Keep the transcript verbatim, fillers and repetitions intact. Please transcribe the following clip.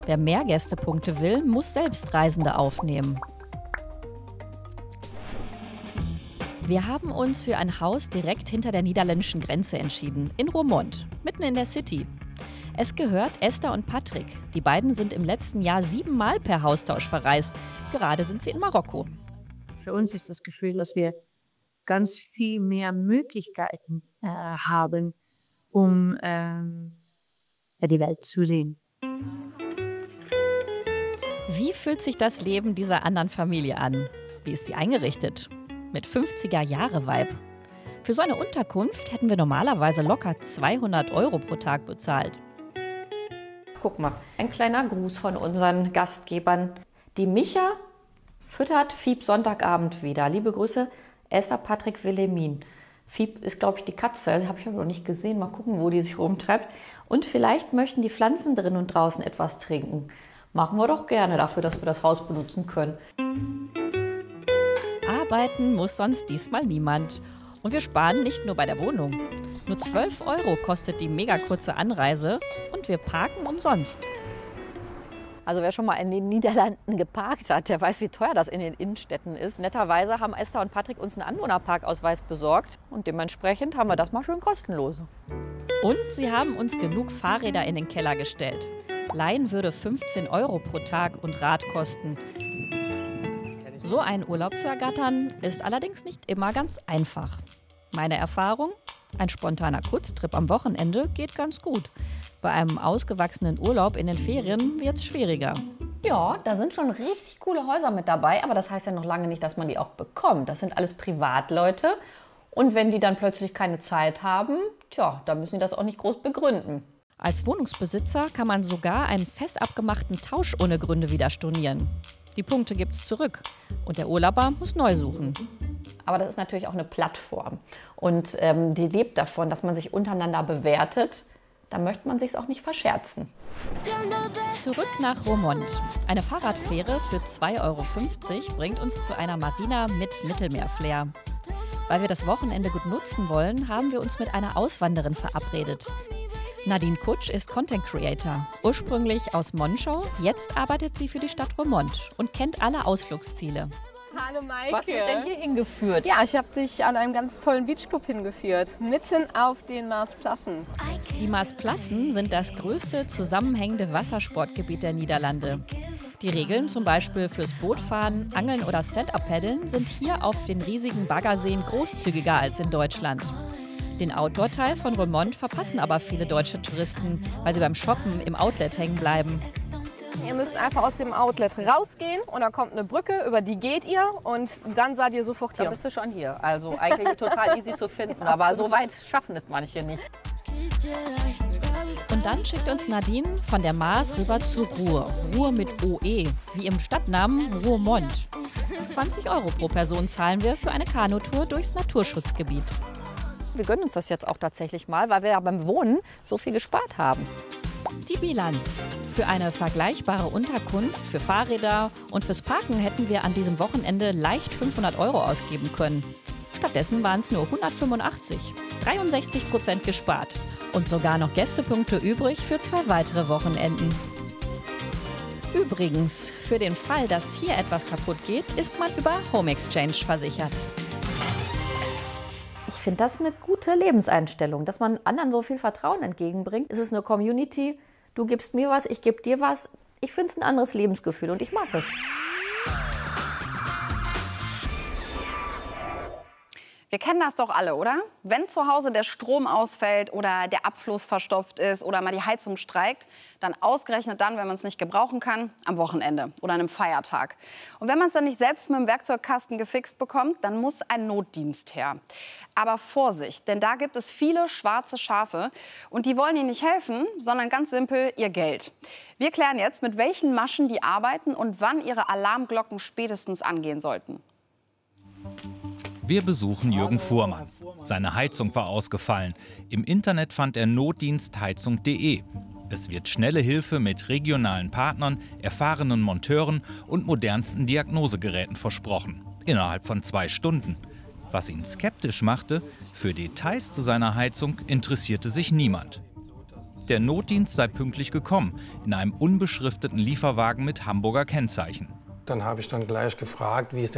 Wer mehr Gästepunkte will, muss selbst Reisende aufnehmen. Wir haben uns für ein Haus direkt hinter der niederländischen Grenze entschieden, in Roermond, mitten in der City. Es gehört Esther und Patrick. Die beiden sind im letzten Jahr siebenmal per Haustausch verreist. Gerade sind sie in Marokko. Für uns ist das Gefühl, dass wir ganz viel mehr Möglichkeiten äh, haben, um ähm, die Welt zu sehen. Wie fühlt sich das Leben dieser anderen Familie an? Wie ist sie eingerichtet? Mit fünfziger-Jahre-Vibe. Für so eine Unterkunft hätten wir normalerweise locker zweihundert Euro pro Tag bezahlt. Guck mal, ein kleiner Gruß von unseren Gastgebern. Die Micha füttert Fieb Sonntagabend wieder. Liebe Grüße, Esther, Patrick, Wilhelmin. Fieb ist, glaube ich, die Katze. Das habe ich aber noch nicht gesehen. Mal gucken, wo die sich rumtreibt. Und vielleicht möchten die Pflanzen drin und draußen etwas trinken. Machen wir doch gerne dafür, dass wir das Haus benutzen können. Arbeiten muss sonst diesmal niemand. Und wir sparen nicht nur bei der Wohnung. Nur zwölf Euro kostet die mega kurze Anreise und wir parken umsonst. Also wer schon mal in den Niederlanden geparkt hat, der weiß, wie teuer das in den Innenstädten ist. Netterweise haben Esther und Patrick uns einen Anwohnerparkausweis besorgt und dementsprechend haben wir das mal schön kostenlos. Und sie haben uns genug Fahrräder in den Keller gestellt. Leihen würde fünfzehn Euro pro Tag und Rad kosten. So einen Urlaub zu ergattern, ist allerdings nicht immer ganz einfach. Meine Erfahrung? Ein spontaner Kurztrip am Wochenende geht ganz gut. Bei einem ausgewachsenen Urlaub in den Ferien wird es schwieriger. Ja, da sind schon richtig coole Häuser mit dabei, aber das heißt ja noch lange nicht, dass man die auch bekommt. Das sind alles Privatleute und wenn die dann plötzlich keine Zeit haben, tja, dann müssen die das auch nicht groß begründen. Als Wohnungsbesitzer kann man sogar einen fest abgemachten Tausch ohne Gründe wieder stornieren. Die Punkte gibt es zurück und der Urlauber muss neu suchen. Aber das ist natürlich auch eine Plattform und ähm, die lebt davon, dass man sich untereinander bewertet. Da möchte man sich auch nicht verscherzen. Zurück nach Roermond. Eine Fahrradfähre für zwei Euro fünfzig bringt uns zu einer Marina mit Mittelmeerflair. Weil wir das Wochenende gut nutzen wollen, haben wir uns mit einer Auswanderin verabredet. Nadine Kutsch ist Content Creator, ursprünglich aus Monschau. Jetzt arbeitet sie für die Stadt Roermond und kennt alle Ausflugsziele. Hallo Maike. Was wird denn hier hingeführt? Ja, ich habe dich an einem ganz tollen Beachclub hingeführt, mitten auf den Maasplassen. Die Maasplassen sind das größte zusammenhängende Wassersportgebiet der Niederlande. Die Regeln, zum Beispiel fürs Bootfahren, Angeln oder Stand-Up-Paddeln, sind hier auf den riesigen Baggerseen großzügiger als in Deutschland. Den Outdoor-Teil von Roermond verpassen aber viele deutsche Touristen, weil sie beim Shoppen im Outlet hängen bleiben. Ihr müsst einfach aus dem Outlet rausgehen und da kommt eine Brücke, über die geht ihr und dann seid ihr sofort hier. Da bist du schon hier. Also eigentlich total easy zu finden, aber so weit schaffen es manche nicht. Und dann schickt uns Nadine von der Maas rüber zur Ruhr. Ruhr mit O E, wie im Stadtnamen Roermond. zwanzig Euro pro Person zahlen wir für eine Kanutour durchs Naturschutzgebiet. Wir gönnen uns das jetzt auch tatsächlich mal, weil wir ja beim Wohnen so viel gespart haben. Die Bilanz. Für eine vergleichbare Unterkunft, für Fahrräder und fürs Parken hätten wir an diesem Wochenende leicht fünfhundert Euro ausgeben können. Stattdessen waren es nur hundertfünfundachtzig. dreiundsechzig Prozent gespart. Und sogar noch Gästepunkte übrig für zwei weitere Wochenenden. Übrigens, für den Fall, dass hier etwas kaputt geht, ist man über Home Exchange versichert. Ich finde das eine gute Lebenseinstellung, dass man anderen so viel Vertrauen entgegenbringt. Es ist eine Community, du gibst mir was, ich gebe dir was. Ich finde es ein anderes Lebensgefühl und ich mag es. Wir kennen das doch alle, oder? Wenn zu Hause der Strom ausfällt oder der Abfluss verstopft ist oder mal die Heizung streikt, dann ausgerechnet dann, wenn man es nicht gebrauchen kann, am Wochenende oder an einem Feiertag. Und wenn man es dann nicht selbst mit dem Werkzeugkasten gefixt bekommt, dann muss ein Notdienst her. Aber Vorsicht, denn da gibt es viele schwarze Schafe und die wollen Ihnen nicht helfen, sondern ganz simpel ihr Geld. Wir klären jetzt, mit welchen Maschen die arbeiten und wann ihre Alarmglocken spätestens angehen sollten. Wir besuchen Jürgen Fuhrmann. Seine Heizung war ausgefallen. Im Internet fand er notdienst heizung punkt de. Es wird schnelle Hilfe mit regionalen Partnern, erfahrenen Monteuren und modernsten Diagnosegeräten versprochen. Innerhalb von zwei Stunden. Was ihn skeptisch machte, für Details zu seiner Heizung interessierte sich niemand. der Notdienst sei pünktlich gekommen, in einem unbeschrifteten Lieferwagen mit Hamburger Kennzeichen. Dann habe ich dann gleich gefragt, wie es